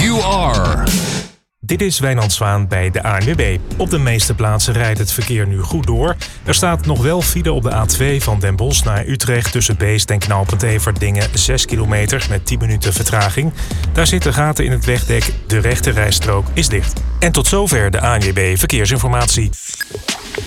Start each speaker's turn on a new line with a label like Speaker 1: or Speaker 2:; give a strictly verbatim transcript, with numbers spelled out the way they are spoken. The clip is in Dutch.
Speaker 1: you are.
Speaker 2: Dit is Wijnand Zwaan bij de A N W B. Op de meeste plaatsen rijdt het verkeer nu goed door. Er staat nog wel file op de A twee van Den Bosch naar Utrecht tussen Beest en knooppunt Everdingen zes kilometer met tien minuten vertraging. Daar zitten gaten in het wegdek, de rechte rijstrook is dicht. En tot zover de A N W B Verkeersinformatie.